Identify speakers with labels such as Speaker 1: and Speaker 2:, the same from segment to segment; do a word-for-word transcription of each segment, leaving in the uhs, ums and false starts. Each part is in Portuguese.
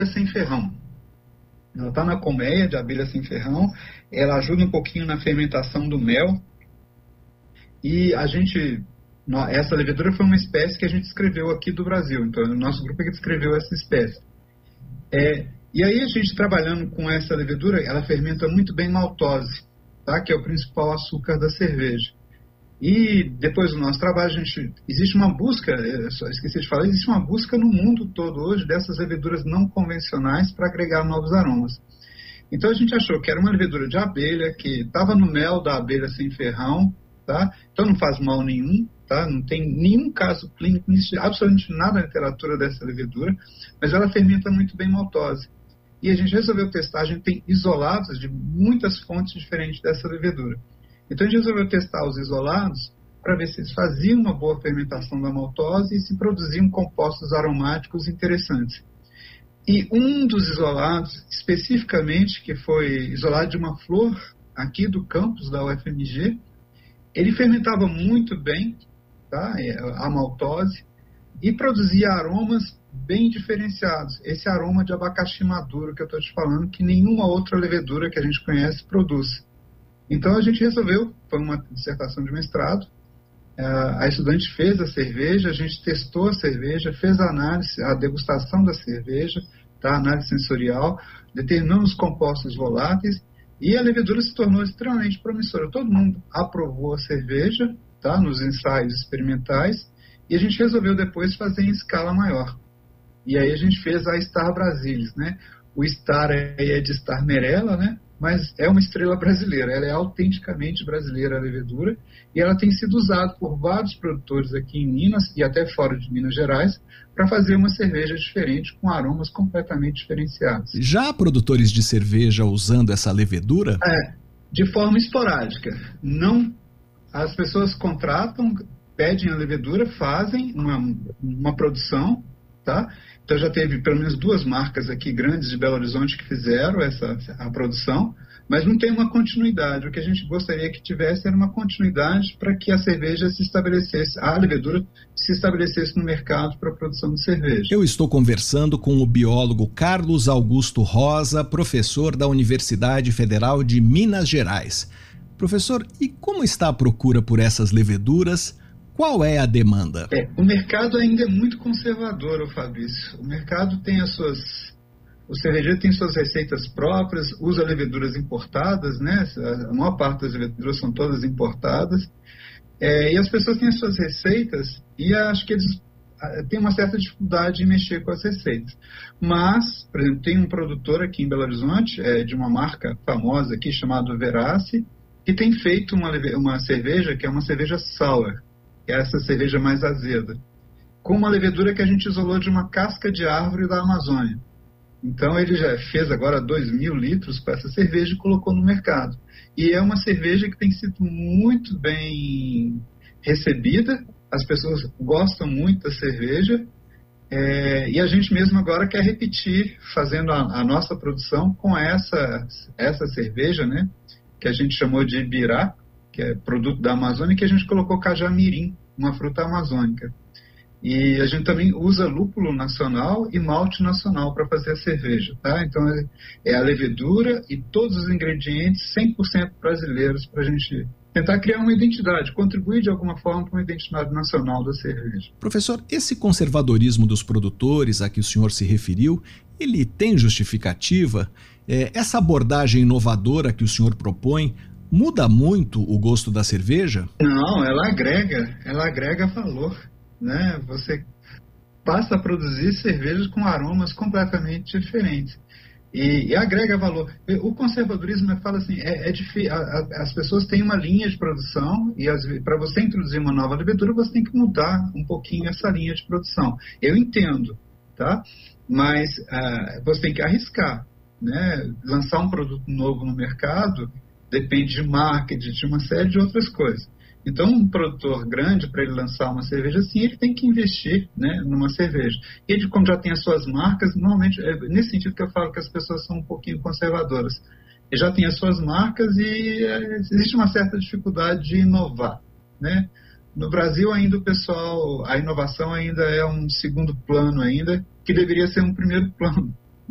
Speaker 1: sem ferrão. Ela está na colmeia de abelha sem ferrão, ela ajuda um pouquinho na fermentação do mel, e a gente, essa levedura foi uma espécie que a gente descreveu aqui do Brasil, então o nosso grupo é que descreveu essa espécie. É, e aí a gente trabalhando com essa levedura, ela fermenta muito bem maltose, tá? Que é o principal açúcar da cerveja. E depois do nosso trabalho, a gente, existe uma busca, só esqueci de falar, existe uma busca no mundo todo hoje dessas leveduras não convencionais para agregar novos aromas. Então a gente achou que era uma levedura de abelha, que estava no mel da abelha sem ferrão, tá? Então não faz mal nenhum, tá? Não tem nenhum caso clínico, não existe absolutamente nada na literatura dessa levedura, mas ela fermenta muito bem maltose. E a gente resolveu testar, a gente tem isolados de muitas fontes diferentes dessa levedura. Então a gente resolveu testar os isolados para ver se eles faziam uma boa fermentação da maltose e se produziam compostos aromáticos interessantes. E um dos isolados, especificamente, que foi isolado de uma flor aqui do campus da U F M G, ele fermentava muito bem, tá, a maltose e produzia aromas bem diferenciados. Esse aroma de abacaxi maduro que eu estou te falando, que nenhuma outra levedura que a gente conhece produz. Então a gente resolveu, foi uma dissertação de mestrado, a estudante fez a cerveja, a gente testou a cerveja, fez a análise, a degustação da cerveja, tá? A análise sensorial, determinando os compostos voláteis, e a levedura se tornou extremamente promissora. Todo mundo aprovou a cerveja, tá? Nos ensaios experimentais, e a gente resolveu depois fazer em escala maior. E aí a gente fez a Star Brasilis, né? O Star é de Star Merella, né? Mas é uma estrela brasileira, ela é autenticamente brasileira, a levedura, e ela tem sido usada por vários produtores aqui em Minas e até fora de Minas Gerais para fazer uma cerveja diferente com aromas completamente diferenciados.
Speaker 2: Já há produtores de cerveja usando essa levedura?
Speaker 1: É, de forma esporádica. Não, as pessoas contratam, pedem a levedura, fazem uma, uma produção, tá? Então já teve pelo menos duas marcas aqui grandes de Belo Horizonte que fizeram essa a produção, mas não tem uma continuidade. O que a gente gostaria que tivesse era uma continuidade para que a cerveja se estabelecesse, a levedura se estabelecesse no mercado para a produção de cerveja.
Speaker 2: Eu estou conversando com o biólogo Carlos Augusto Rosa, professor da Universidade Federal de Minas Gerais. Professor, e como está a procura por essas leveduras? Qual é a demanda?
Speaker 1: É, o mercado ainda é muito conservador, Fabrício. O mercado tem as suas... O cervejeiro tem suas receitas próprias, usa leveduras importadas, né? A maior parte das leveduras são todas importadas. É, e as pessoas têm as suas receitas e acho que eles têm uma certa dificuldade em mexer com as receitas. Mas, por exemplo, tem um produtor aqui em Belo Horizonte, é, de uma marca famosa aqui, chamada Verace, que tem feito uma, uma cerveja que é uma cerveja sour, que é essa cerveja mais azeda, com uma levedura que a gente isolou de uma casca de árvore da Amazônia. Então ele já fez agora dois mil litros para essa cerveja e colocou no mercado. E é uma cerveja que tem sido muito bem recebida, as pessoas gostam muito da cerveja, é, e a gente mesmo agora quer repetir, fazendo a, a nossa produção com essa, essa cerveja, né, que a gente chamou de Ibirá, que é produto da Amazônia, que a gente colocou cajamirim, uma fruta amazônica. E a gente também usa lúpulo nacional e malte nacional para fazer a cerveja, tá? Então é, é a levedura e todos os ingredientes cem por cento brasileiros para a gente tentar criar uma identidade, contribuir de alguma forma para uma identidade nacional da cerveja.
Speaker 2: Professor, esse conservadorismo dos produtores a que o senhor se referiu, ele tem justificativa? É, essa abordagem inovadora que o senhor propõe muda muito o gosto da cerveja?
Speaker 1: Não, ela agrega, ela agrega valor, né? Você passa a produzir cervejas com aromas completamente diferentes e, e agrega valor. O conservadorismo fala assim, é, é difícil, as pessoas têm uma linha de produção e para você introduzir uma nova levedura você tem que mudar um pouquinho essa linha de produção. Eu entendo, tá? Mas uh, você tem que arriscar, né? Lançar um produto novo no mercado depende de marketing, de uma série de outras coisas. Então, um produtor grande, para ele lançar uma cerveja assim, ele tem que investir, né, numa cerveja. E ele, como já tem as suas marcas, normalmente, é nesse sentido que eu falo que as pessoas são um pouquinho conservadoras. Ele já tem as suas marcas e é, existe uma certa dificuldade de inovar, né? No Brasil, ainda o pessoal, a inovação ainda é um segundo plano ainda, que deveria ser um primeiro plano,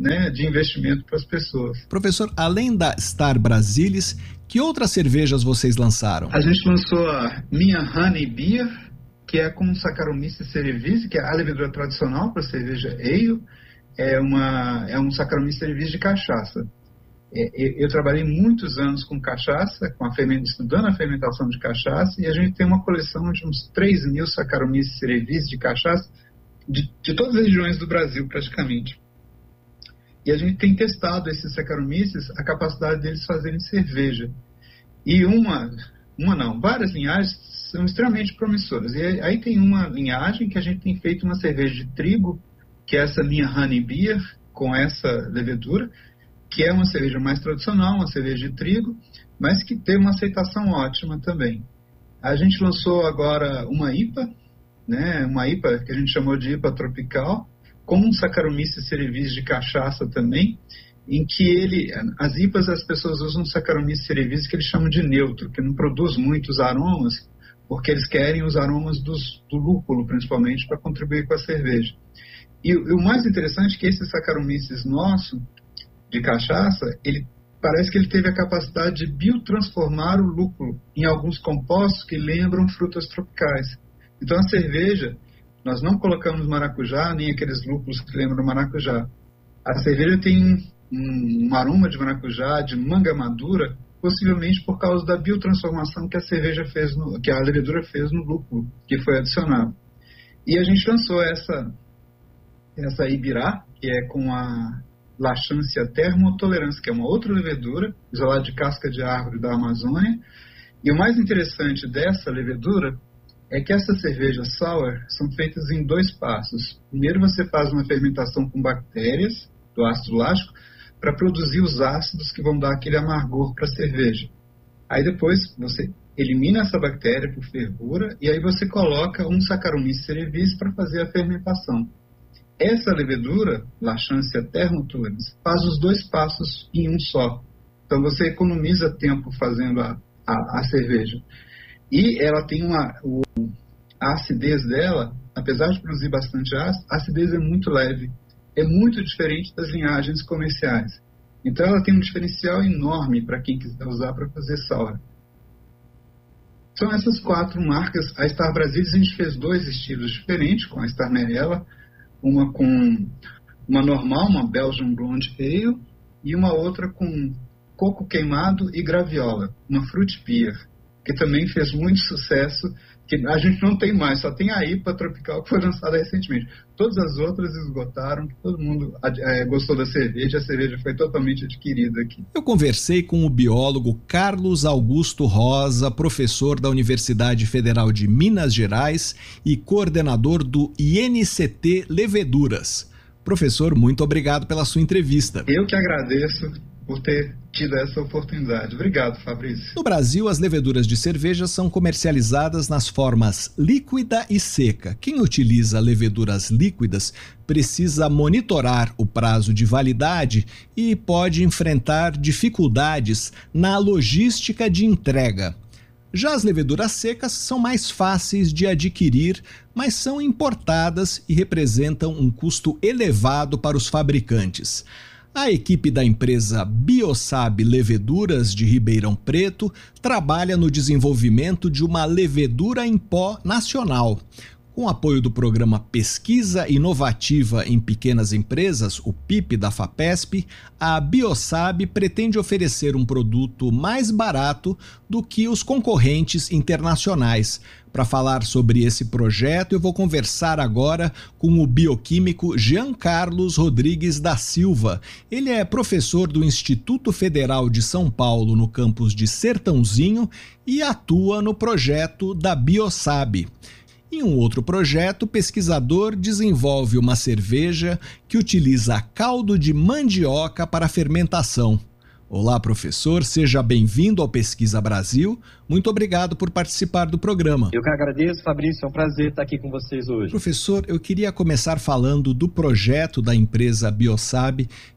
Speaker 1: né, de investimento para as pessoas.
Speaker 2: Professor, além da Star Brasilis, que outras cervejas vocês lançaram?
Speaker 1: A gente lançou a Minha Honey Beer, que é com Saccharomyces cerevisiae, que é a levedura tradicional para cerveja ale, é, uma, é um Saccharomyces cerevisiae de cachaça. É, eu trabalhei muitos anos com cachaça, com a ferment, estudando a fermentação de cachaça, e a gente tem uma coleção de uns três mil Saccharomyces cerevisiae de cachaça, de, de todas as regiões do Brasil, praticamente. E a gente tem testado esses Saccharomyces, a capacidade deles fazerem cerveja. E uma, uma não, várias linhagens são extremamente promissoras. E aí tem uma linhagem que a gente tem feito uma cerveja de trigo, que é essa Minha Honey Beer, com essa levedura, que é uma cerveja mais tradicional, uma cerveja de trigo, mas que tem uma aceitação ótima também. A gente lançou agora uma I P A, né, uma I P A que a gente chamou de I P A tropical, com um Saccharomyces cerevisiae de cachaça também, em que ele, as I P As as pessoas usam um Saccharomyces cerevisiae que eles chamam de neutro, que não produz muitos aromas, porque eles querem os aromas dos, do lúpulo, principalmente, para contribuir com a cerveja. E, e o mais interessante é que esse Saccharomyces nosso, de cachaça, ele parece que ele teve a capacidade de biotransformar o lúpulo em alguns compostos que lembram frutas tropicais. Então a cerveja, nós não colocamos maracujá, nem aqueles lúpulos que lembram maracujá. A cerveja tem um, um aroma de maracujá, de manga madura, possivelmente por causa da biotransformação que a cerveja fez, no, que a levedura fez no lúpulo, que foi adicionado. E a gente lançou essa, essa Ibirá, que é com a Lachantia thermotolerans, que é uma outra levedura, isolada de casca de árvore da Amazônia. E o mais interessante dessa levedura é que essas cervejas sour são feitas em dois passos. Primeiro você faz uma fermentação com bactérias do ácido lático para produzir os ácidos que vão dar aquele amargor para a cerveja. Aí depois você elimina essa bactéria por fervura e aí você coloca um Saccharomyces cerevisiae para fazer a fermentação. Essa levedura, Lachantia thermotolerans, faz os dois passos em um só. Então você economiza tempo fazendo a, a, a cerveja. E ela tem uma... O, a acidez dela, apesar de produzir bastante ácido, a acidez é muito leve. É muito diferente das linhagens comerciais. Então ela tem um diferencial enorme para quem quiser usar para fazer sour. São essas quatro marcas. A Star Brasilis a gente fez dois estilos diferentes, com a Star Merella, uma com uma normal, uma Belgian Blonde Ale, e uma outra com coco queimado e graviola, uma Fruit Beer, que também fez muito sucesso, que a gente não tem mais, só tem a I P A tropical que foi lançada recentemente. Todas as outras esgotaram, todo mundo é, gostou da cerveja, a cerveja foi totalmente adquirida aqui.
Speaker 2: Eu conversei com o biólogo Carlos Augusto Rosa, professor da Universidade Federal de Minas Gerais e coordenador do I N C T Leveduras. Professor, muito obrigado pela sua entrevista.
Speaker 1: Eu que agradeço por ter tido essa oportunidade. Obrigado, Fabrício.
Speaker 2: No Brasil, as leveduras de cerveja são comercializadas nas formas líquida e seca. Quem utiliza leveduras líquidas precisa monitorar o prazo de validade e pode enfrentar dificuldades na logística de entrega. Já as leveduras secas são mais fáceis de adquirir, mas são importadas e representam um custo elevado para os fabricantes. A equipe da empresa Biosab Leveduras de Ribeirão Preto trabalha no desenvolvimento de uma levedura em pó nacional. Com apoio do programa Pesquisa Inovativa em Pequenas Empresas, o P I P da FAPESP, a Biosab pretende oferecer um produto mais barato do que os concorrentes internacionais. Para falar sobre esse projeto, eu vou conversar agora com o bioquímico Jean Carlos Rodrigues da Silva. Ele é professor do Instituto Federal de São Paulo, no campus de Sertãozinho, e atua no projeto da Biosab. Em um outro projeto, o pesquisador desenvolve uma cerveja que utiliza caldo de mandioca para fermentação. Olá, professor, seja bem-vindo ao Pesquisa Brasil. Muito obrigado por participar do programa.
Speaker 3: Eu que agradeço, Fabrício, é um prazer estar aqui com vocês hoje.
Speaker 2: Professor, eu queria começar falando do projeto da empresa Biosab,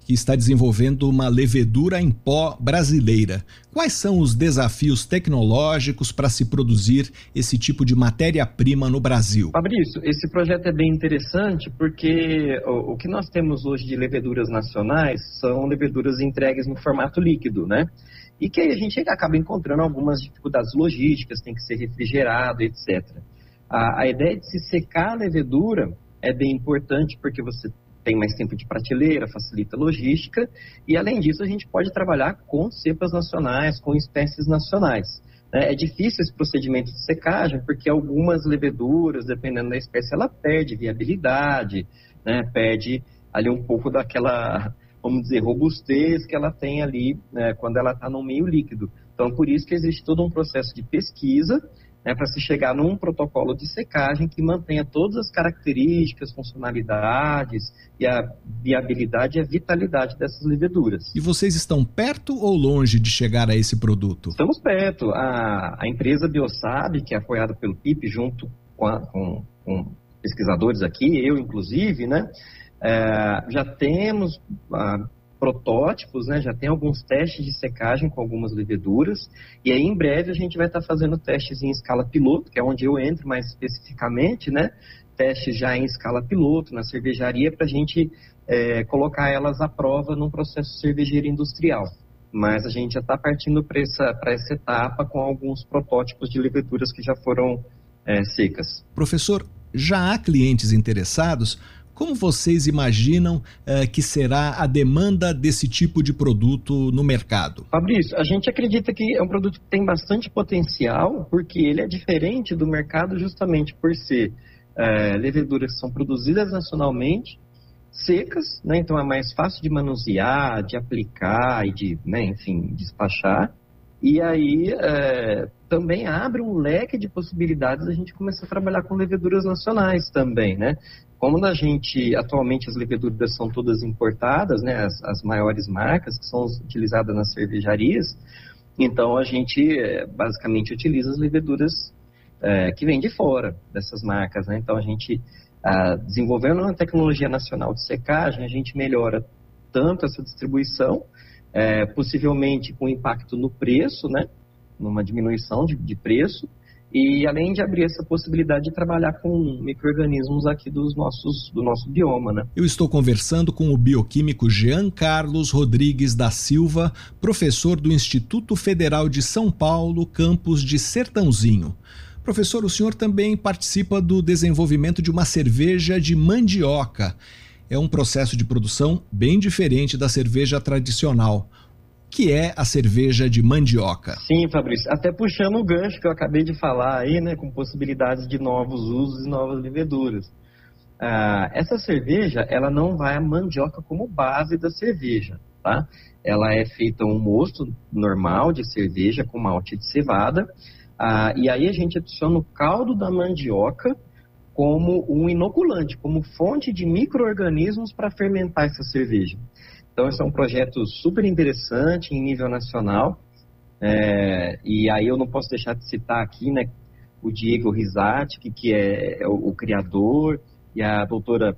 Speaker 2: que está desenvolvendo uma levedura em pó brasileira. Quais são os desafios tecnológicos para se produzir esse tipo de matéria-prima no Brasil?
Speaker 3: Fabrício, esse projeto é bem interessante porque o, o que nós temos hoje de leveduras nacionais são leveduras entregues no formato líquido, né? E que aí a gente acaba encontrando algumas dificuldades logísticas, tem que ser refrigerado, etcétera. A, a ideia de se secar a levedura é bem importante porque você tem mais tempo de prateleira, facilita a logística e, além disso, a gente pode trabalhar com cepas nacionais, com espécies nacionais. É difícil esse procedimento de secagem porque algumas leveduras, dependendo da espécie, ela perde viabilidade, né? Perde ali um pouco daquela, vamos dizer, robustez que ela tem ali, né, quando ela está no meio líquido. Então, por isso que existe todo um processo de pesquisa, né, para se chegar num protocolo de secagem que mantenha todas as características, funcionalidades e a viabilidade e a vitalidade dessas leveduras.
Speaker 2: E vocês estão perto ou longe de chegar a esse produto?
Speaker 3: Estamos perto. A, a empresa Biosab, que é apoiada pelo P I P, junto com, a, com, com pesquisadores aqui, eu inclusive, né, é, já temos a, protótipos, né, já tem alguns testes de secagem com algumas leveduras, e aí em breve a gente vai estar fazendo testes em escala piloto, que é onde eu entro mais especificamente, né, testes já em escala piloto, na cervejaria, para a gente é, colocar elas à prova num processo cervejeiro industrial. Mas a gente já está partindo para essa, para essa etapa com alguns protótipos de leveduras que já foram é, secas.
Speaker 2: Professor, já há clientes interessados? Como vocês imaginam uh, que será a demanda desse tipo de produto no mercado?
Speaker 3: Fabrício, a gente acredita que é um produto que tem bastante potencial, porque ele é diferente do mercado justamente por ser uh, leveduras que são produzidas nacionalmente, secas, né? Então é mais fácil de manusear, de aplicar e de, né, enfim, despachar. E aí é, também abre um leque de possibilidades a gente começar a trabalhar com leveduras nacionais também, né? Como a gente, atualmente as leveduras são todas importadas, né? As, as maiores marcas que são utilizadas nas cervejarias, então a gente é, basicamente utiliza as leveduras é, que vêm de fora dessas marcas, né? Então a gente, ah, desenvolvendo uma tecnologia nacional de secagem, a gente melhora tanto essa distribuição, É, possivelmente com impacto no preço, né, numa diminuição de, de preço, e além de abrir essa possibilidade de trabalhar com micro-organismos aqui dos nossos, do nosso bioma, né.
Speaker 2: Eu estou conversando com o bioquímico Jean Carlos Rodrigues da Silva, professor do Instituto Federal de São Paulo, campus de Sertãozinho. Professor, o senhor também participa do desenvolvimento de uma cerveja de mandioca. É um processo de produção bem diferente da cerveja tradicional. O que é a cerveja de mandioca?
Speaker 3: Sim, Fabrício. Até puxando o gancho que eu acabei de falar aí, né, com possibilidades de novos usos e novas leveduras. Ah, essa cerveja, ela não vai a mandioca como base da cerveja, tá? Ela é feita um mosto normal de cerveja com malte de cevada, ah, e aí a gente adiciona o caldo da mandioca como um inoculante, como fonte de micro-organismos para fermentar essa cerveja. Então, esse é um projeto super interessante em nível nacional, é, e aí eu não posso deixar de citar aqui, né, o Diego Risati, que, que é, é o, o criador, e a doutora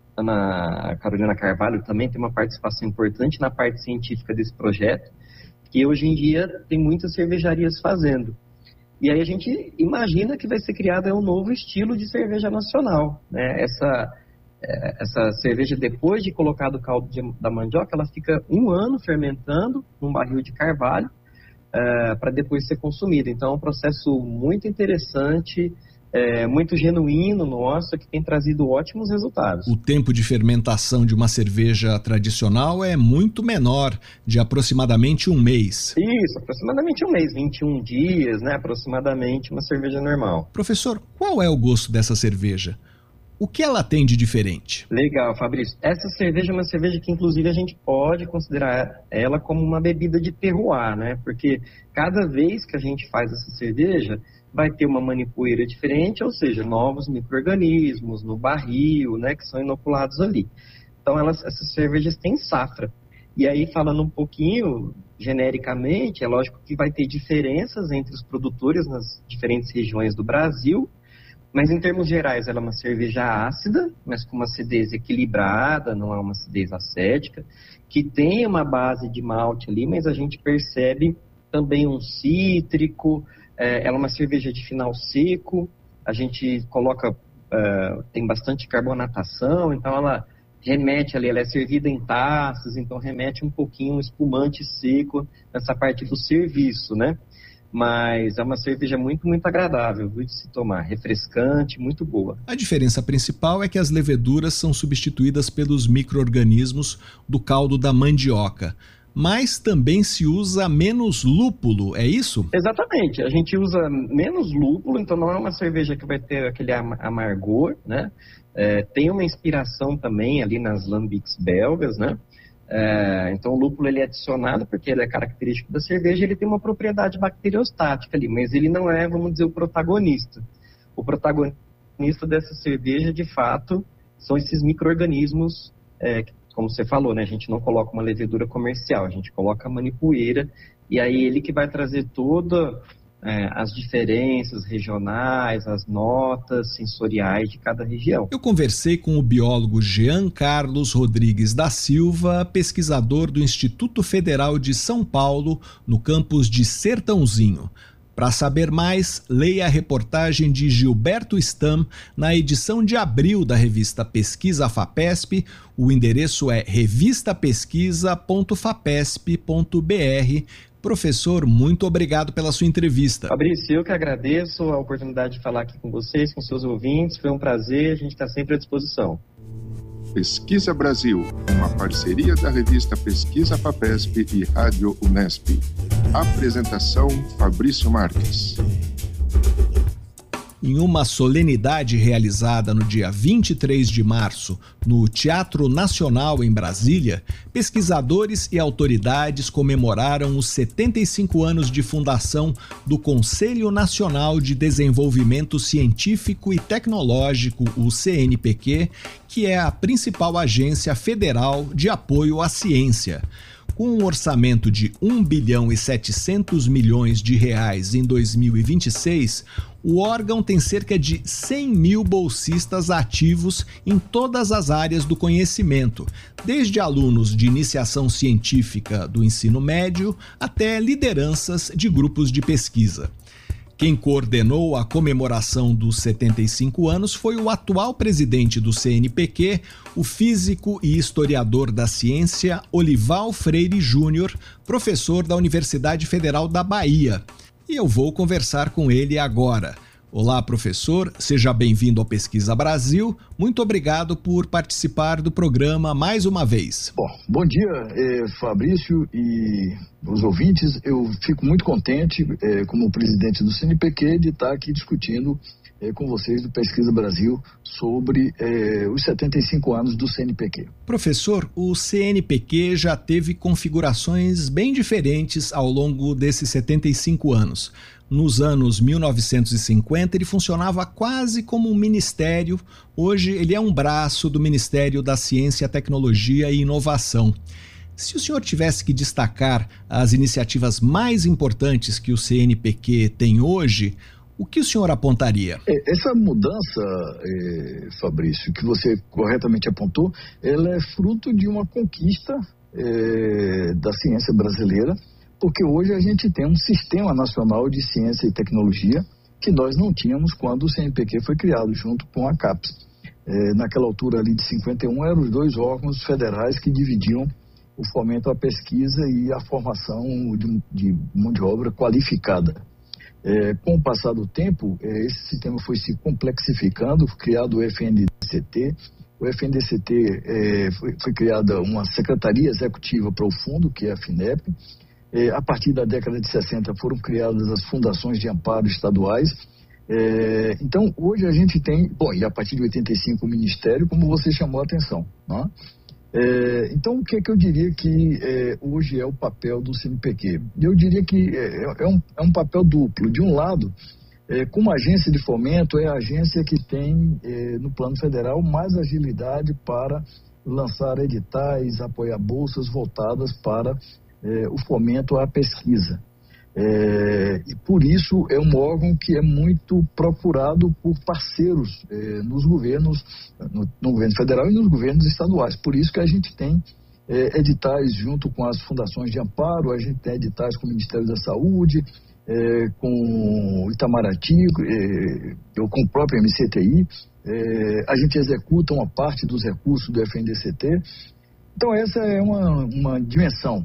Speaker 3: Ana Carolina Carvalho também tem uma participação importante na parte científica desse projeto, que hoje em dia tem muitas cervejarias fazendo. E aí a gente imagina que vai ser criado um novo estilo de cerveja nacional, né? Essa, essa cerveja, depois de colocado o caldo de, da mandioca, ela fica um ano fermentando num barril de carvalho é, para depois ser consumida. Então é um processo muito interessante, é, muito genuíno nosso, que tem trazido ótimos resultados.
Speaker 2: O tempo de fermentação de uma cerveja tradicional é muito menor, de aproximadamente um mês.
Speaker 3: Isso, aproximadamente um mês, vinte e um dias, né, aproximadamente, uma cerveja normal.
Speaker 2: Professor, qual é o gosto dessa cerveja? O que ela tem de diferente?
Speaker 3: Legal, Fabrício. Essa cerveja é uma cerveja que, inclusive, a gente pode considerar ela como uma bebida de terroir, né? Porque cada vez que a gente faz essa cerveja, vai ter uma manipoeira diferente, ou seja, novos micro-organismos no barril, né, que são inoculados ali. Então, elas, essas cervejas têm safra. E aí, falando um pouquinho genericamente, é lógico que vai ter diferenças entre os produtores nas diferentes regiões do Brasil, Mas em termos gerais, ela é uma cerveja ácida, mas com uma acidez equilibrada, não é uma acidez acética, que tem uma base de malte ali, mas a gente percebe também um cítrico, é, ela é uma cerveja de final seco, a gente coloca, uh, tem bastante carbonatação, então ela remete ali, ela é servida em taças, então remete um pouquinho um espumante seco nessa parte do serviço, né? Mas é uma cerveja muito, muito agradável, viu, de se tomar, refrescante, muito boa.
Speaker 2: A diferença principal é que as leveduras são substituídas pelos micro-organismos do caldo da mandioca, mas também se usa menos lúpulo, é isso?
Speaker 3: Exatamente, a gente usa menos lúpulo, então não é uma cerveja que vai ter aquele amargor, né? É, tem uma inspiração também ali nas lambics belgas, né? É, então o lúpulo ele é adicionado porque ele é característico da cerveja, ele tem uma propriedade bacteriostática ali, mas ele não é, vamos dizer, o protagonista. O protagonista dessa cerveja, de fato, são esses micro-organismos, é, como você falou, né? A gente não coloca uma levedura comercial, a gente coloca a manipoeira, e aí ele que vai trazer toda É, as diferenças regionais, as notas sensoriais de cada região.
Speaker 2: Eu conversei com o biólogo Jean Carlos Rodrigues da Silva, pesquisador do Instituto Federal de São Paulo, no campus de Sertãozinho. Para saber mais, leia a reportagem de Gilberto Stam na edição de abril da revista Pesquisa FAPESP. O endereço é revista pesquisa ponto fapesp ponto br. Professor, muito obrigado pela sua entrevista.
Speaker 3: Fabrício, eu que agradeço a oportunidade de falar aqui com vocês, com seus ouvintes. Foi um prazer, a gente está sempre à disposição.
Speaker 4: Pesquisa Brasil, uma parceria da revista Pesquisa FAPESP e Rádio Unesp. Apresentação Fabrício Marques.
Speaker 2: Em uma solenidade realizada no dia vinte e três de março, no Teatro Nacional em Brasília, pesquisadores e autoridades comemoraram os setenta e cinco anos de fundação do Conselho Nacional de Desenvolvimento Científico e Tecnológico, o C N P Q, que é a principal agência federal de apoio à ciência. Com um orçamento de um bilhão e setecentos milhões de reais em dois mil e vinte e seis, o órgão tem cerca de cem mil bolsistas ativos em todas as áreas do conhecimento, desde alunos de iniciação científica do ensino médio até lideranças de grupos de pesquisa. Quem coordenou a comemoração dos setenta e cinco anos foi o atual presidente do C N P Q, o físico e historiador da ciência Olival Freire Júnior, professor da Universidade Federal da Bahia. E eu vou conversar com ele agora. Olá, professor, seja bem-vindo ao Pesquisa Brasil. Muito obrigado por participar do programa mais uma vez.
Speaker 5: Bom, bom dia, eh, Fabrício e os ouvintes. Eu fico muito contente, eh, como presidente do C N P Q, de estar aqui discutindo eh, com vocês do Pesquisa Brasil sobre eh, os setenta e cinco anos do C N P Q.
Speaker 2: Professor, o C N P Q já teve configurações bem diferentes ao longo desses setenta e cinco anos. Nos anos mil novecentos e cinquenta, ele funcionava quase como um ministério. Hoje, ele é um braço do Ministério da Ciência, Tecnologia e Inovação. Se o senhor tivesse que destacar as iniciativas mais importantes que o C N P Q tem hoje, o que o senhor apontaria?
Speaker 5: Essa mudança, eh, Fabrício, que você corretamente apontou, ela é fruto de uma conquista eh, da ciência brasileira, porque hoje a gente tem um Sistema Nacional de Ciência e Tecnologia que nós não tínhamos quando o C N P Q foi criado, junto com a CAPES. É, naquela altura ali de cinquenta e um, eram os dois órgãos federais que dividiam o fomento à pesquisa e a formação de, de mão de obra qualificada. É, com o passar do tempo, é, esse sistema foi se complexificando, foi criado o F N D C T. O F N D C T é, foi, foi criada uma secretaria executiva para o fundo, que é a FINEP. É, a partir da década de sessenta foram criadas as fundações de amparo estaduais. É, então, hoje a gente tem, bom, e a partir de oitenta e cinco o Ministério, como você chamou a atenção, né? É, então, o que é que eu diria que é, hoje é o papel do C N P Q? Eu diria que é, é, um, é um papel duplo. De um lado, é, como agência de fomento, é a agência que tem, é, no plano federal, mais agilidade para lançar editais, apoiar bolsas voltadas para É, o fomento à pesquisa. É, e por isso é um órgão que é muito procurado por parceiros é, nos governos, no, no governo federal e nos governos estaduais. Por isso que a gente tem é, editais junto com as fundações de amparo, a gente tem editais com o Ministério da Saúde, é, com o Itamaraty, é, ou com o próprio M C T I. É, a gente executa uma parte dos recursos do F N D C T. Então essa é uma, uma dimensão.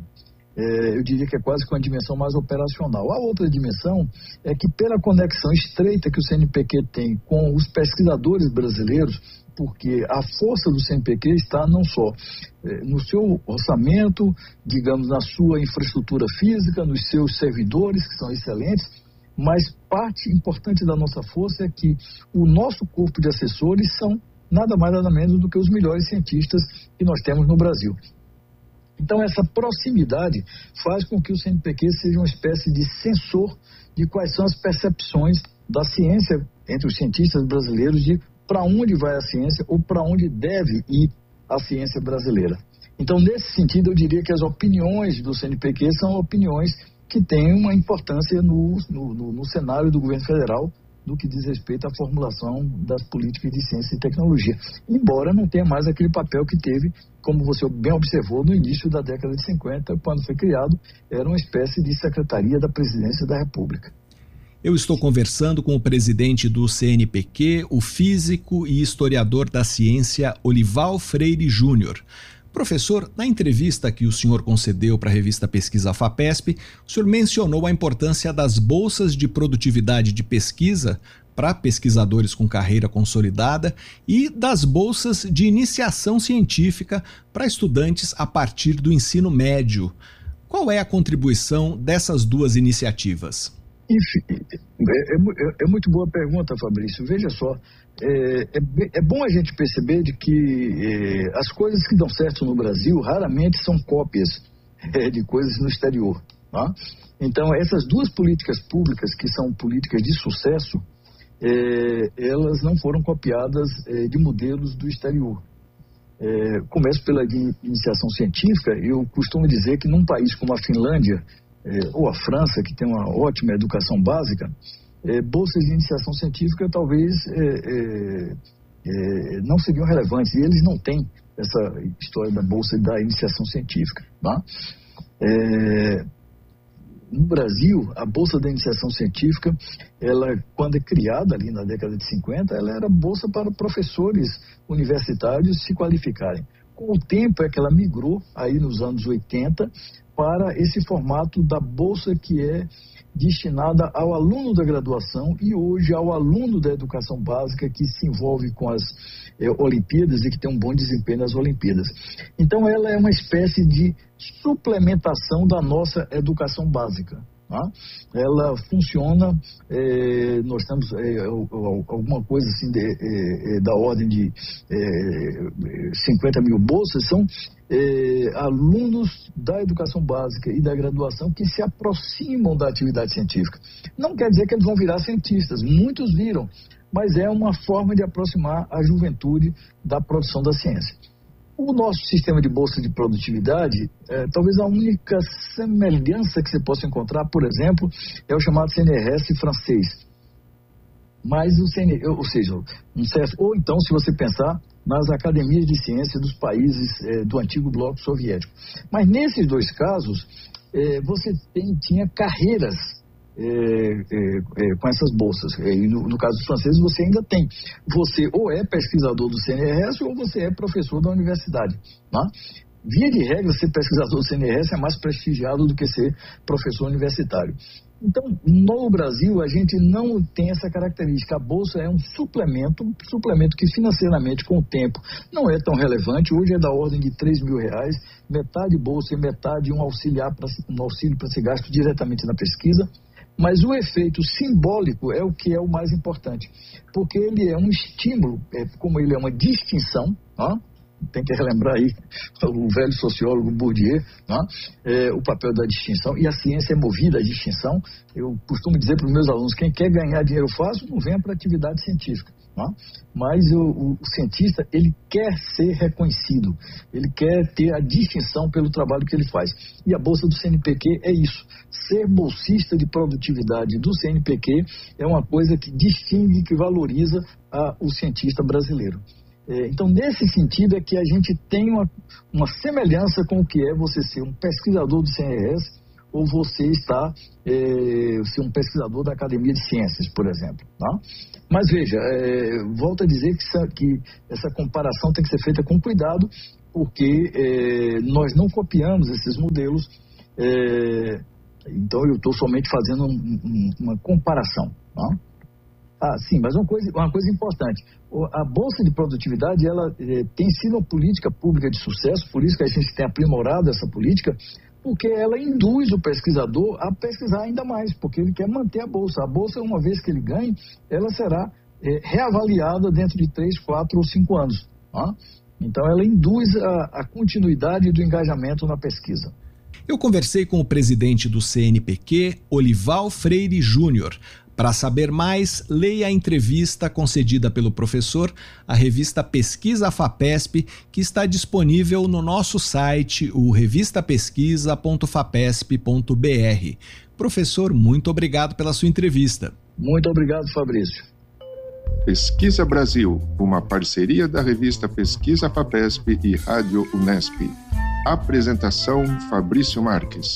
Speaker 5: É, eu diria que é quase que uma dimensão mais operacional. A outra dimensão é que pela conexão estreita que o C N P Q tem com os pesquisadores brasileiros, porque a força do C N P Q está não só é, no seu orçamento, digamos, na sua infraestrutura física, nos seus servidores, que são excelentes, mas parte importante da nossa força é que o nosso corpo de assessores são nada mais nada menos do que os melhores cientistas que nós temos no Brasil. Então, essa proximidade faz com que o C N P Q seja uma espécie de sensor de quais são as percepções da ciência entre os cientistas brasileiros de para onde vai a ciência ou para onde deve ir a ciência brasileira. Então, nesse sentido, eu diria que as opiniões do C N P Q são opiniões que têm uma importância no, no, no, no cenário do governo federal, no que diz respeito à formulação das políticas de ciência e tecnologia, embora não tenha mais aquele papel que teve, como você bem observou, no início da década de cinquenta, quando foi criado, era uma espécie de secretaria da Presidência da República.
Speaker 2: Eu estou conversando com o presidente do C N P Q, o físico e historiador da ciência Olival Freire Júnior. Professor, na entrevista que o senhor concedeu para a revista Pesquisa FAPESP, o senhor mencionou a importância das bolsas de produtividade de pesquisa para pesquisadores com carreira consolidada e das bolsas de iniciação científica para estudantes a partir do ensino médio. Qual é a contribuição dessas duas iniciativas?
Speaker 5: Enfim, é, é, é muito boa pergunta, Fabrício. Veja só, é, é, é bom a gente perceber de que é, as coisas que dão certo no Brasil raramente são cópias é, de coisas no exterior. Tá? Então, essas duas políticas públicas, que são políticas de sucesso, é, elas não foram copiadas é, de modelos do exterior. É, começo pela iniciação científica. Eu costumo dizer que num país como a Finlândia, É, ou a França, que tem uma ótima educação básica, é, bolsas de iniciação científica talvez é, é, é, não seriam relevantes, e eles não têm essa história da bolsa da iniciação científica. Tá? É, no Brasil, a bolsa da iniciação científica, ela, quando é criada ali na década de cinquenta, ela era bolsa para professores universitários se qualificarem. Com o tempo é que ela migrou, aí nos anos oitenta, para esse formato da bolsa que é destinada ao aluno da graduação e hoje ao aluno da educação básica que se envolve com as é, Olimpíadas e que tem um bom desempenho nas Olimpíadas. Então ela é uma espécie de suplementação da nossa educação básica. Tá? Ela funciona, é, nós temos é, alguma coisa assim de, é, é, da ordem de é, cinquenta mil bolsas, são é, alunos da educação básica e da graduação que se aproximam da atividade científica. Não quer dizer que eles vão virar cientistas, muitos viram, mas é uma forma de aproximar a juventude da produção da ciência. O nosso sistema de bolsa de produtividade, é, talvez a única semelhança que você possa encontrar, por exemplo, é o chamado C N R S francês. Mas o C N R S, ou seja, um certo, ou então, se você pensar nas academias de ciência dos países é, do antigo bloco soviético. Mas nesses dois casos, é, você tem, tinha carreiras É, é, é, com essas bolsas. É, e no, no caso dos franceses, você ainda tem. Você ou é pesquisador do C N R S ou você é professor da universidade. Tá? Via de regra, ser pesquisador do C N R S é mais prestigiado do que ser professor universitário. Então, no Brasil, a gente não tem essa característica. A bolsa é um suplemento, um suplemento que financeiramente, com o tempo, não é tão relevante. Hoje é da ordem de três mil reais, metade bolsa e metade um, auxiliar pra, um auxílio para ser gasto diretamente na pesquisa. Mas o efeito simbólico é o que é o mais importante, porque ele é um estímulo, é, como ele é uma distinção, ó, tem que relembrar aí o velho sociólogo Bourdieu, ó, é, o papel da distinção, e a ciência é movida à distinção. Eu costumo dizer para os meus alunos, quem quer ganhar dinheiro fácil, não venha para a atividade científica. Tá? Mas o, o, o cientista, ele quer ser reconhecido, ele quer ter a distinção pelo trabalho que ele faz. E a Bolsa do C N P Q é isso. Ser bolsista de produtividade do C N P Q é uma coisa que distingue, que valoriza a, o cientista brasileiro. É, então, nesse sentido é que a gente tem uma, uma semelhança com o que é você ser um pesquisador do C N R S ou você estar, é, ser um pesquisador da Academia de Ciências, por exemplo. Tá? Mas veja, é, volto a dizer que essa, que essa comparação tem que ser feita com cuidado, porque é, nós não copiamos esses modelos, é, então eu estou somente fazendo um, um, uma comparação. Tá? Ah, sim, mas uma coisa, uma coisa importante, a Bolsa de Produtividade, ela é, tem sido uma política pública de sucesso, por isso que a gente tem aprimorado essa política, porque ela induz o pesquisador a pesquisar ainda mais, porque ele quer manter a Bolsa. A Bolsa, uma vez que ele ganhe, ela será é, reavaliada dentro de três, quatro ou cinco anos. Tá? Então, ela induz a, a continuidade do engajamento na pesquisa.
Speaker 2: Eu conversei com o presidente do C N P Q, Olival Freire Júnior. Para saber mais, leia a entrevista concedida pelo professor à revista Pesquisa Fapesp, que está disponível no nosso site, o revista pesquisa ponto fapesp ponto b r. Professor, muito obrigado pela sua entrevista.
Speaker 5: Muito obrigado, Fabrício.
Speaker 4: Pesquisa Brasil, uma parceria da revista Pesquisa Fapesp e Rádio Unesp. Apresentação Fabrício Marques.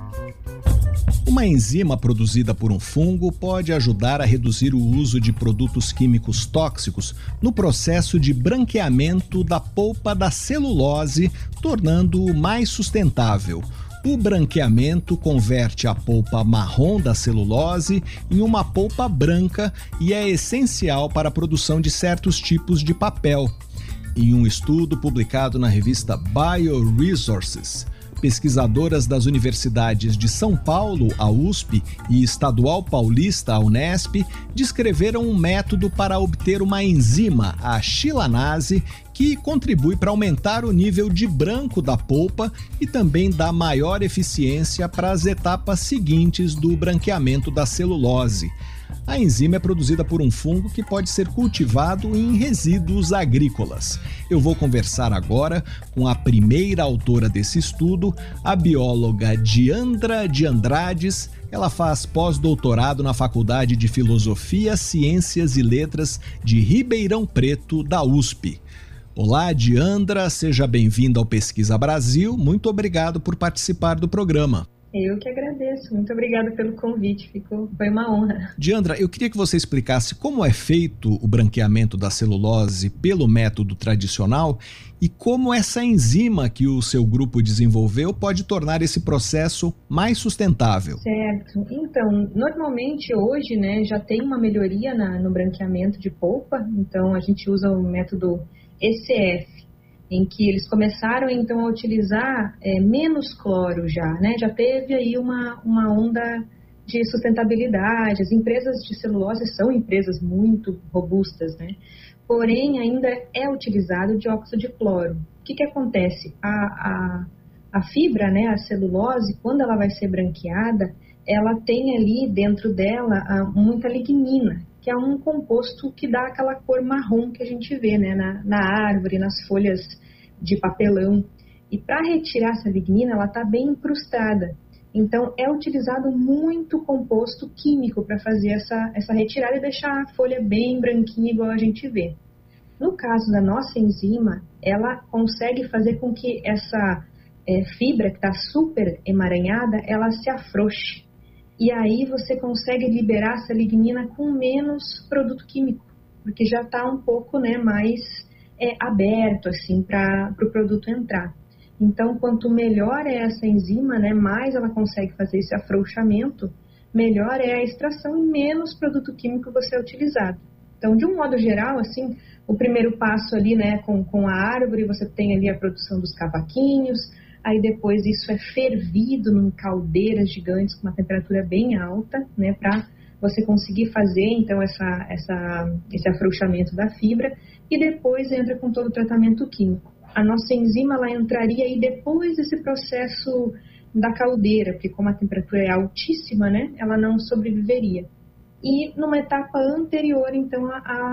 Speaker 2: Uma enzima produzida por um fungo pode ajudar a reduzir o uso de produtos químicos tóxicos no processo de branqueamento da polpa da celulose, tornando-o mais sustentável. O branqueamento converte a polpa marrom da celulose em uma polpa branca e é essencial para a produção de certos tipos de papel. Em um estudo publicado na revista Bioresources, pesquisadoras das universidades de São Paulo, a U S P, e Estadual Paulista, a Unesp, descreveram um método para obter uma enzima, a chilanase, que contribui para aumentar o nível de branco da polpa e também dá maior eficiência para as etapas seguintes do branqueamento da celulose. A enzima é produzida por um fungo que pode ser cultivado em resíduos agrícolas. Eu vou conversar agora com a primeira autora desse estudo, a bióloga Diandra de Andrades. Ela faz pós-doutorado na Faculdade de Filosofia, Ciências e Letras de Ribeirão Preto, da U S P. Olá, Diandra, seja bem-vinda ao Pesquisa Brasil. Muito obrigado por participar do programa.
Speaker 6: Eu que agradeço. Muito obrigada pelo convite. Ficou, foi uma honra.
Speaker 2: Diandra, eu queria que você explicasse como é feito o branqueamento da celulose pelo método tradicional e como essa enzima que o seu grupo desenvolveu pode tornar esse processo mais sustentável.
Speaker 6: Certo. Então, normalmente hoje, né, já tem uma melhoria na, no branqueamento de polpa. Então, a gente usa o método E C F, em que eles começaram então a utilizar é, menos cloro já, né? Já teve aí uma, uma onda de sustentabilidade. As empresas de celulose são empresas muito robustas, né? Porém, ainda é utilizado dióxido de cloro. O que que acontece? A, a, a fibra, né, a celulose, quando ela vai ser branqueada, ela tem ali dentro dela a, muita lignina, que é um composto que dá aquela cor marrom que a gente vê, né, na, na árvore, nas folhas de papelão. E para retirar essa lignina, ela está bem incrustada. Então, é utilizado muito composto químico para fazer essa, essa retirada e deixar a folha bem branquinha, igual a gente vê. No caso da nossa enzima, ela consegue fazer com que essa é, fibra que está super emaranhada, ela se afrouxe. E aí você consegue liberar essa lignina com menos produto químico, porque já está um pouco, né, mais é, aberto assim, para o pro produto entrar. Então, quanto melhor é essa enzima, né, mais ela consegue fazer esse afrouxamento, melhor é a extração e menos produto químico você é utilizado. Então, de um modo geral, assim, o primeiro passo ali, né, com, com a árvore, você tem ali a produção dos cavaquinhos. Aí depois isso é fervido em caldeiras gigantes com uma temperatura bem alta, né, para você conseguir fazer então essa, essa, esse afrouxamento da fibra, e depois entra com todo o tratamento químico. A nossa enzima ela entraria aí depois desse processo da caldeira, porque como a temperatura é altíssima, né, ela não sobreviveria. E numa etapa anterior então a, a,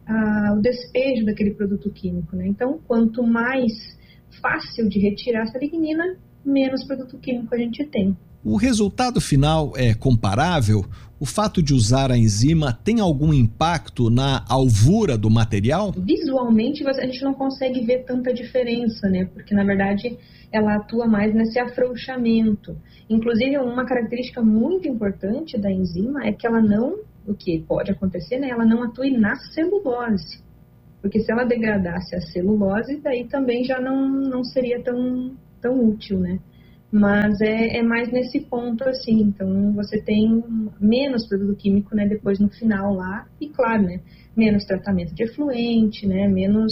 Speaker 6: a, o despejo daquele produto químico, né? Então, quanto mais fácil de retirar essa lignina, menos produto químico a gente tem.
Speaker 2: O resultado final é comparável? O fato de usar a enzima tem algum impacto na alvura do material?
Speaker 6: Visualmente, a gente não consegue ver tanta diferença, né? Porque, na verdade, ela atua mais nesse afrouxamento. Inclusive, uma característica muito importante da enzima é que ela não, o que pode acontecer, né? Ela não atua na celulose. Porque se ela degradasse a celulose, daí também já não, não seria tão, tão útil, né? Mas é, é mais nesse ponto, assim, então você tem menos produto químico, né, depois no final lá, e claro, né, menos tratamento de efluente, né, menos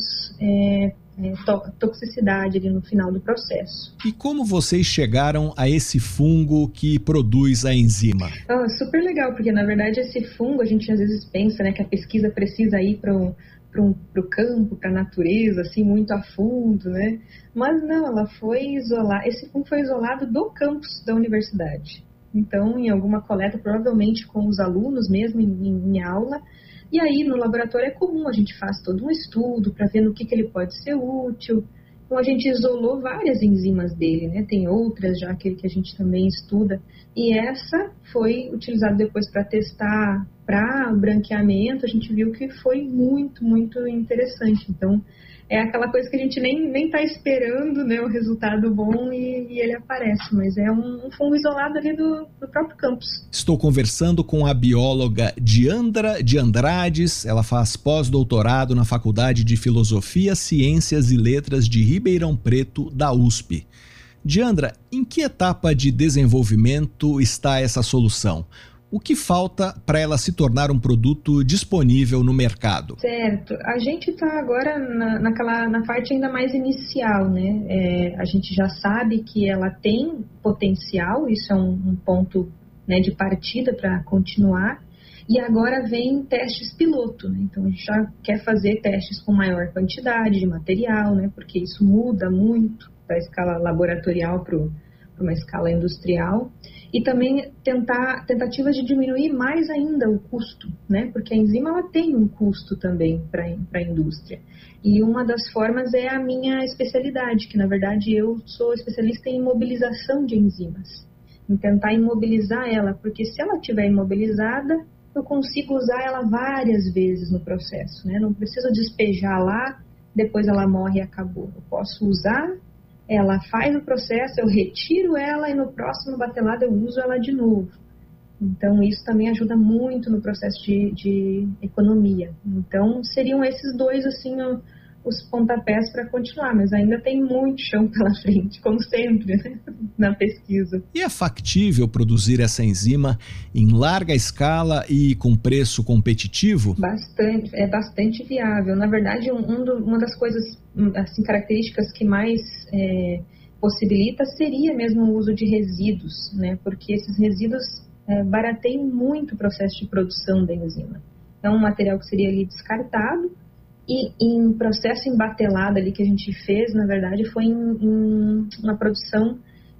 Speaker 6: é, é, to- toxicidade ali no final do processo.
Speaker 2: E como vocês chegaram a esse fungo que produz a enzima?
Speaker 6: Ah, super legal, porque na verdade esse fungo, a gente às vezes pensa, né, que a pesquisa precisa ir para o para o campo, para a natureza, assim, muito a fundo, né? Mas não, ela foi isolada, esse fungo foi isolado do campus da universidade. Então, em alguma coleta, provavelmente com os alunos mesmo, em, em, em aula, e aí no laboratório é comum, a gente faz todo um estudo para ver no que, que ele pode ser útil. Então, a gente isolou várias enzimas dele, né? Tem outras já que, que a gente também estuda, e essa foi utilizada depois para testar para branqueamento. A gente viu que foi muito, muito interessante. Então, é aquela coisa que a gente nem nem está esperando, né, o resultado bom e, e ele aparece, mas é um, um fungo isolado ali do, do próprio campus.
Speaker 2: Estou conversando com a bióloga Diandra de Andrades. Ela faz pós-doutorado na Faculdade de Filosofia, Ciências e Letras de Ribeirão Preto, da U S P. Diandra, em que etapa de desenvolvimento está essa solução? O que falta para ela se tornar um produto disponível no mercado?
Speaker 6: Certo. A gente está agora na, naquela, na parte ainda mais inicial, né? É, a gente já sabe que ela tem potencial, isso é um, um ponto, né, de partida para continuar. E agora vem testes piloto, né? Então a gente já quer fazer testes com maior quantidade de material, né? Porque isso muda muito da escala laboratorial para uma escala industrial. E também tentar tentativas de diminuir mais ainda o custo, né? Porque a enzima ela tem um custo também para a indústria. E uma das formas é a minha especialidade, que na verdade eu sou especialista em imobilização de enzimas. Em tentar imobilizar ela, porque se ela estiver imobilizada, eu consigo usar ela várias vezes no processo, né? Não preciso despejar lá, depois ela morre e acabou. Eu posso usar, ela faz o processo, eu retiro ela e no próximo batelada eu uso ela de novo. Então, isso também ajuda muito no processo de, de economia. Então, seriam esses dois, assim, o, os pontapés para continuar, mas ainda tem muito chão pela frente, como sempre, né, na pesquisa.
Speaker 2: E é factível produzir essa enzima em larga escala e com preço competitivo?
Speaker 6: Bastante, é bastante viável. Na verdade, um, um do, uma das coisas, assim, características que mais é, possibilita seria mesmo o uso de resíduos, né, porque esses resíduos é, barateiam muito o processo de produção da enzima. É um material que seria ali descartado. E em processo embatelado ali que a gente fez, na verdade, foi em, em uma produção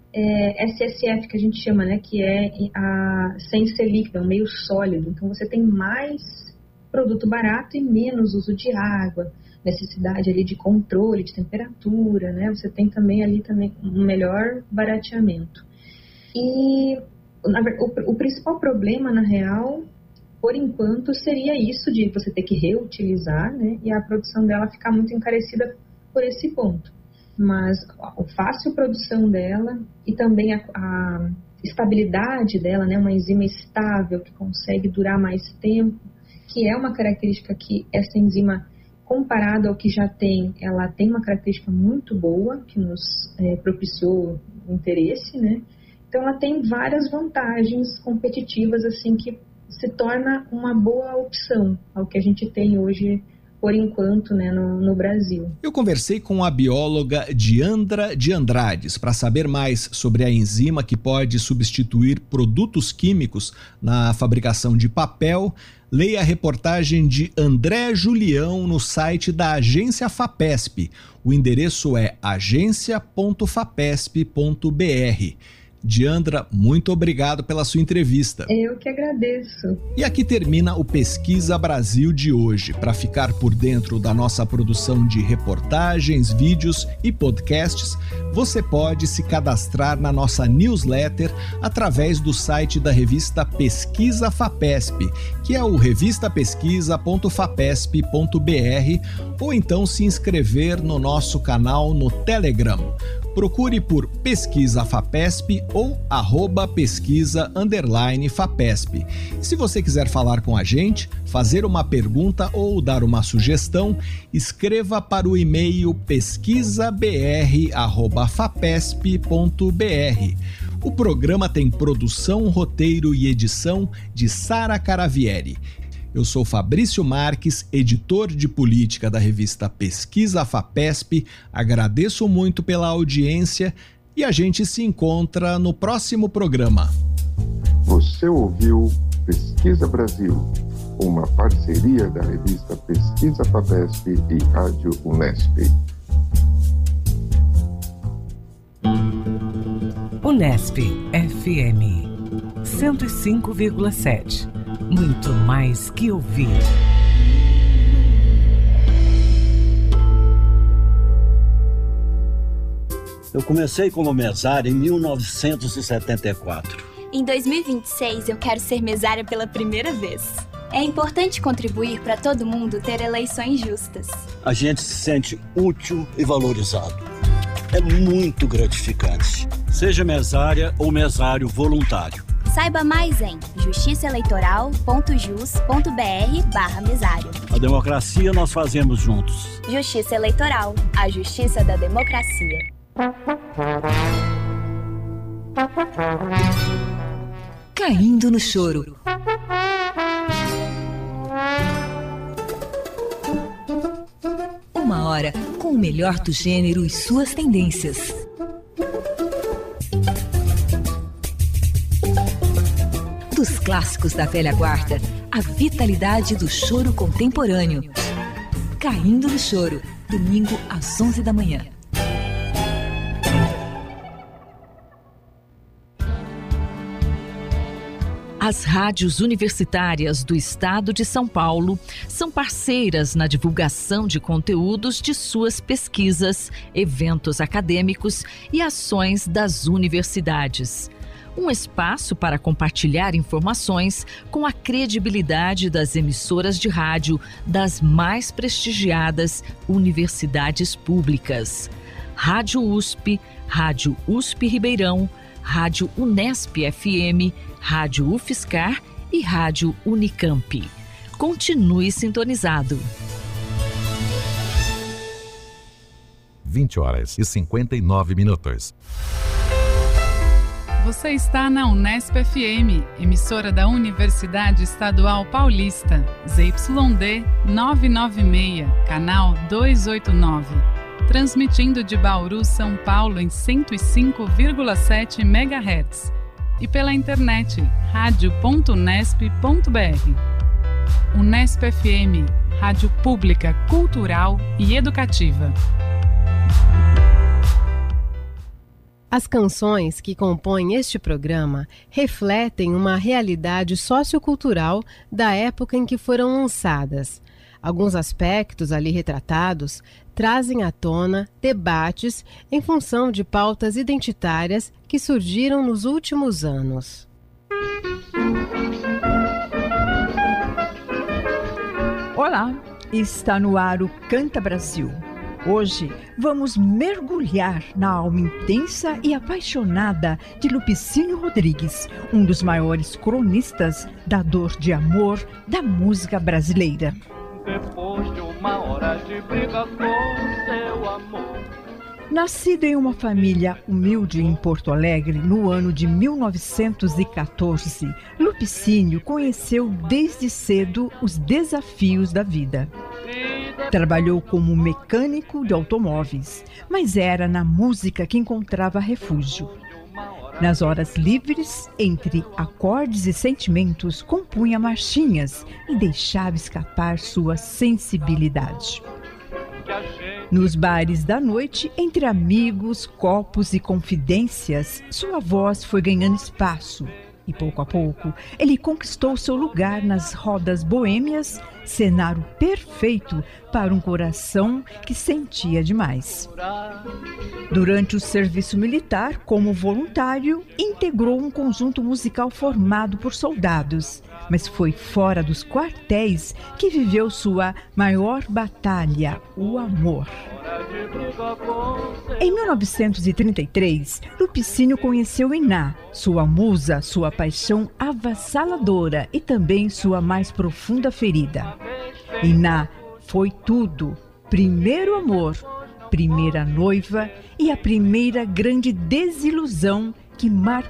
Speaker 6: é, S S F, que a gente chama, né? Que é a, sem ser líquido, é um meio sólido. Então, você tem mais produto barato e menos uso de água, necessidade ali de controle de temperatura, né? Você tem também ali também um melhor barateamento. E na, o, o principal problema, na real, por enquanto, seria isso de você ter que reutilizar, né, e a produção dela ficar muito encarecida por esse ponto. Mas a fácil produção dela e também a, a estabilidade dela, né, uma enzima estável que consegue durar mais tempo, que é uma característica que essa enzima, comparada ao que já tem, ela tem uma característica muito boa, que nos é, propiciou o interesse, né? Então, ela tem várias vantagens competitivas, assim, que se torna uma boa opção ao que a gente tem hoje, por enquanto, né, no, no Brasil.
Speaker 2: Eu conversei com a bióloga Diandra de Andrades para saber mais sobre a enzima que pode substituir produtos químicos na fabricação de papel. Leia a reportagem de André Julião no site da Agência FAPESP. O endereço é agência ponto fapesp ponto br. Diandra, muito obrigado pela sua entrevista.
Speaker 6: Eu que agradeço.
Speaker 2: E aqui termina o Pesquisa Brasil de hoje. Para ficar por dentro da nossa produção de reportagens, vídeos e podcasts, você pode se cadastrar na nossa newsletter através do site da revista Pesquisa FAPESP, que é o revista pesquisa ponto fapesp ponto b r, ou então se inscrever no nosso canal no Telegram. Procure por Pesquisa FAPESP ou arroba pesquisa underline FAPESP. Se você quiser falar com a gente, fazer uma pergunta ou dar uma sugestão, escreva para o e-mail pesquisabr arroba fapesp ponto b r. O programa tem produção, roteiro e edição de Sara Caravieri. Eu sou Fabrício Marques, editor de política da revista Pesquisa FAPESP. Agradeço muito pela audiência e a gente se encontra no próximo programa.
Speaker 4: Você ouviu Pesquisa Brasil, uma parceria da revista Pesquisa FAPESP e Rádio Unesp.
Speaker 7: Unesp F M cento e cinco vírgula sete. Muito mais que ouvir.
Speaker 8: Eu comecei como mesária em mil novecentos e setenta e quatro.
Speaker 9: Em dois mil e vinte e seis, eu quero ser mesária pela primeira vez. É importante contribuir para todo mundo ter eleições justas.
Speaker 8: A gente se sente útil e valorizado. É muito gratificante. Seja mesária ou mesário voluntário.
Speaker 9: Saiba mais em justiçaeleitoral ponto jus ponto br barra mesário.
Speaker 8: A democracia nós fazemos juntos.
Speaker 9: Justiça Eleitoral, a justiça da democracia.
Speaker 7: Caindo no choro. Uma hora com o melhor do gênero e suas tendências. Dos clássicos da velha guarda, a vitalidade do choro contemporâneo. Caindo no Choro, domingo às onze da manhã. As rádios universitárias do estado de São Paulo são parceiras na divulgação de conteúdos de suas pesquisas, eventos acadêmicos e ações das universidades. Um espaço para compartilhar informações com a credibilidade das emissoras de rádio das mais prestigiadas universidades públicas. Rádio U S P, Rádio U S P Ribeirão, Rádio Unesp F M, Rádio UFSCar e Rádio Unicamp. Continue sintonizado.
Speaker 10: vinte horas e cinquenta e nove minutos.
Speaker 11: Você está na Unesp F M, emissora da Universidade Estadual Paulista, Z Y D novecentos e noventa e seis, canal duzentos e oitenta e nove. Transmitindo de Bauru, São Paulo em cento e cinco vírgula sete megahertz. E pela internet, rádio ponto unesp ponto br. Unesp F M, rádio pública, cultural e educativa.
Speaker 12: As canções que compõem este programa refletem uma realidade sociocultural da época em que foram lançadas. Alguns aspectos ali retratados trazem à tona debates em função de pautas identitárias que surgiram nos últimos anos.
Speaker 13: Olá, está no ar o Canta Brasil. Hoje vamos mergulhar na alma intensa e apaixonada de Lupicínio Rodrigues, um dos maiores cronistas da dor de amor da música brasileira.
Speaker 14: Depois de uma hora de briga com seu amor.
Speaker 13: Nascido em uma família humilde em Porto Alegre no ano de mil novecentos e quatorze, Lupicínio conheceu desde cedo os desafios da vida. Trabalhou como mecânico de automóveis, mas era na música que encontrava refúgio. Nas horas livres, entre acordes e sentimentos, compunha marchinhas e deixava escapar sua sensibilidade. Nos bares da noite, entre amigos, copos e confidências, sua voz foi ganhando espaço. E pouco a pouco, ele conquistou seu lugar nas rodas boêmias, cenário perfeito para um coração que sentia demais. Durante o serviço militar, como voluntário, integrou um conjunto musical formado por soldados, mas foi fora dos quartéis que viveu sua maior batalha, o amor. Em mil novecentos e trinta e três, Lupicínio conheceu Iná, sua musa, sua paixão avassaladora e também sua mais profunda ferida. Iná foi tudo: primeiro amor, primeira noiva e a primeira grande desilusão que marcou